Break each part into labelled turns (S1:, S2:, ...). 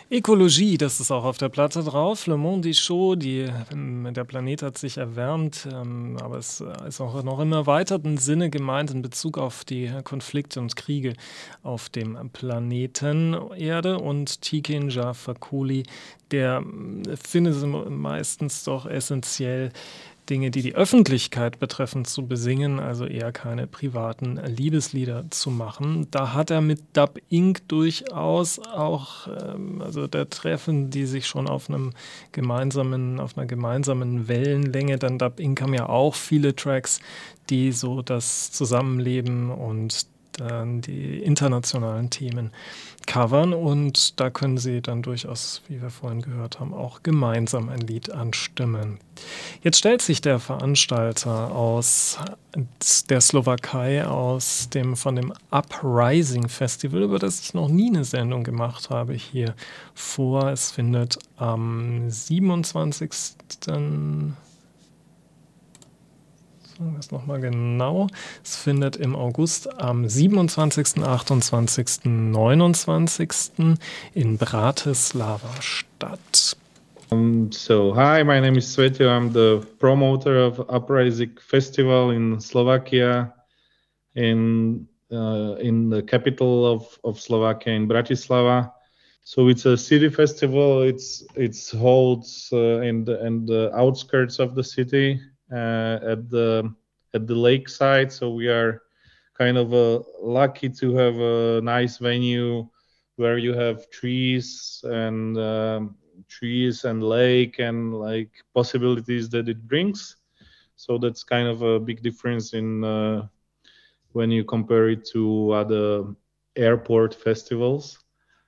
S1: Ökologie, das ist auch auf der Platte drauf. Le Monde est chaud, der Planet hat sich erwärmt, aber es ist auch noch im erweiterten Sinne gemeint in Bezug auf die Konflikte und Kriege auf dem Planeten Erde. Und Tiken Jah Fakoly, der findet es meistens doch essentiell, Dinge, die die Öffentlichkeit betreffen, zu besingen, also eher keine privaten Liebeslieder zu machen. Da hat er mit Dub Inc. durchaus auch, also da treffen die sich schon auf einer gemeinsamen Wellenlänge. Dann Dub Inc. haben ja auch viele Tracks, die so das Zusammenleben und dann die internationalen Themen covern, und da können sie dann durchaus, wie wir vorhin gehört haben, auch gemeinsam ein Lied anstimmen. Jetzt stellt sich der Veranstalter aus der Slowakei, von dem Uprising Festival, über das ich noch nie eine Sendung gemacht habe, hier vor. Es findet am 27. Das nochmal genau. Es findet im August am 27., 28., 29. in Bratislava statt.
S2: Hi, my name is Svetio. I'm the promoter of Uprising Festival in Slovakia, in the capital of Slovakia, in Bratislava. So it's a city festival. It's holds in the outskirts of the city. At the lakeside, so we are kind of lucky to have a nice venue where you have trees and lake and like possibilities that it brings. So that's kind of a big difference in when you compare it to other airport festivals.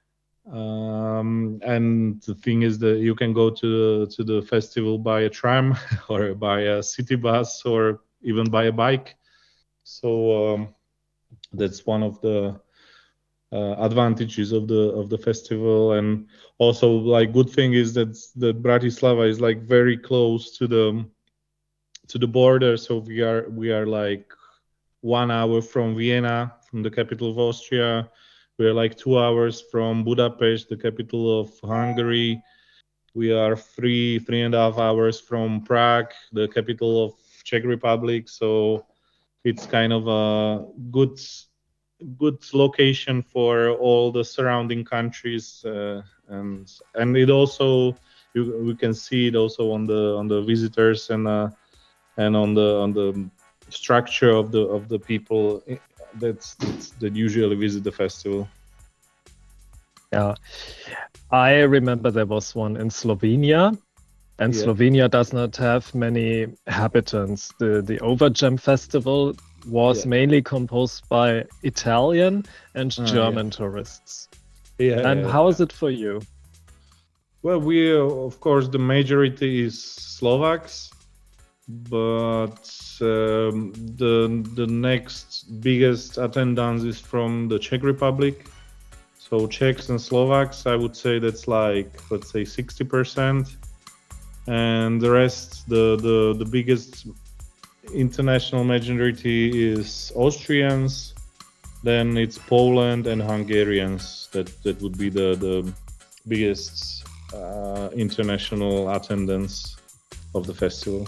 S2: And the thing is that you can go to the festival by a tram or by a city bus or even by a bike. So that's one of the advantages of the festival. And also, like, good thing is that Bratislava is like very close to the border. So we are like 1 hour from Vienna, from the capital of Austria. We're like 2 hours from Budapest, the capital of Hungary. We are 3.5 hours from Prague, the capital of Czech Republic. So it's kind of a good location for all the surrounding countries, and it also we can see it also on the visitors and on the structure of the people that usually visit the festival.
S3: Yeah, I remember there was one in Slovenia, and Slovenia does not have many inhabitants. The Overjam festival was mainly composed by Italian and German tourists. How is it for you?
S2: Well, we of course the majority is Slovaks, but the next biggest attendance is from the Czech Republic. So Czechs and Slovaks, I would say that's like, let's say 60%, and the rest, the biggest international majority is Austrians, then it's Poland and Hungarians. That would be the biggest international attendance of the festival.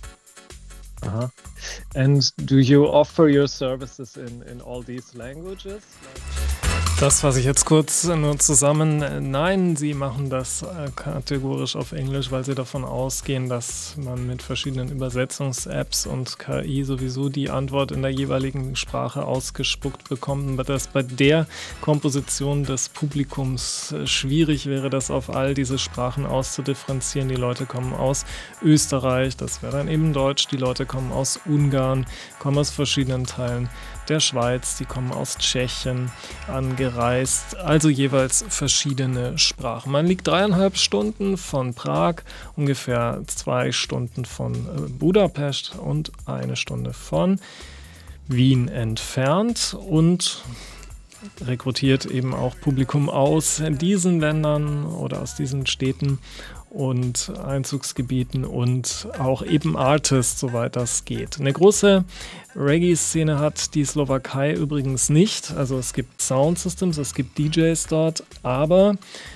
S3: And do you offer your services in all these languages?
S1: Das fasse ich jetzt kurz nur zusammen. Nein, sie machen das kategorisch auf Englisch, weil sie davon ausgehen, dass man mit verschiedenen Übersetzungs-Apps und KI sowieso die Antwort in der jeweiligen Sprache ausgespuckt bekommt. Aber dass bei der Komposition des Publikums schwierig wäre, das auf all diese Sprachen auszudifferenzieren. Die Leute kommen aus Österreich, das wäre dann eben Deutsch. Die Leute kommen aus Ungarn, kommen aus verschiedenen Teilen der Schweiz, die kommen aus Tschechien angereist, also jeweils verschiedene Sprachen. Man liegt 3,5 Stunden von Prag, ungefähr 2 Stunden von Budapest und 1 Stunde von Wien entfernt und rekrutiert eben auch Publikum aus diesen Ländern oder aus diesen Städten und Einzugsgebieten und auch eben Artists, soweit das geht. Eine große Reggae-Szene hat die Slowakei übrigens nicht. Also es gibt Soundsystems, es gibt DJs dort, aber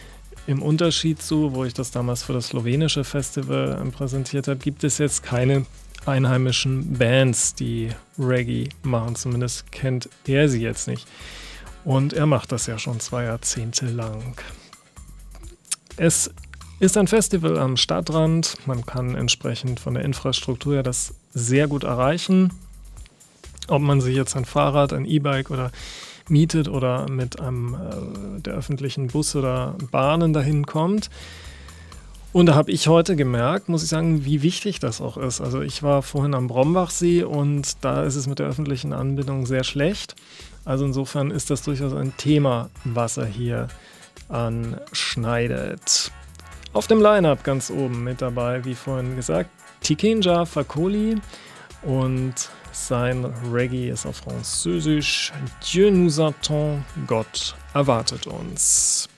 S1: im Unterschied zu, wo ich das damals für das slowenische Festival präsentiert habe, gibt es jetzt keine einheimischen Bands, die Reggae machen. Zumindest kennt er sie jetzt nicht. Und er macht das ja schon 2 Jahrzehnte lang. Es ist ein Festival am Stadtrand. Man kann entsprechend von der Infrastruktur her das sehr gut erreichen. Ob man sich jetzt ein Fahrrad, ein E-Bike oder mietet oder mit einem der öffentlichen Bus oder Bahnen dahin kommt. Und da habe ich heute gemerkt, muss ich sagen, wie wichtig das auch ist. Also ich war vorhin am Brombachsee und da ist es mit der öffentlichen Anbindung sehr schlecht. Also insofern ist das durchaus ein Thema, was er hier anschneidet. Auf dem Line-Up ganz oben mit dabei, wie vorhin gesagt, Tikenja Fakoli und sein Reggae ist auf Französisch. Dieu nous attend, Gott erwartet uns.